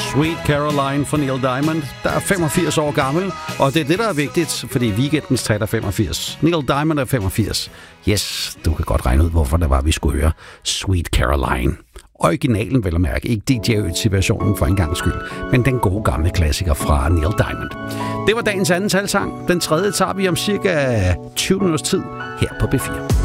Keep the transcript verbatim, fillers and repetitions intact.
Sweet Caroline for Neil Diamond, der er femogfirs år gammel, og det er det, der er vigtigt, fordi weekendens træt er femogfirs. Neil Diamond er femogfirs. Yes, du kan godt regne ud, hvorfor det var, vi skulle høre Sweet Caroline. Originalen, vel at mærke, ikke D J Ötzi-versionen for en gang skyld, men den gode gamle klassiker fra Neil Diamond. Det var dagens anden talsang. Den tredje tager vi om cirka tyve minutters tid her på B fire.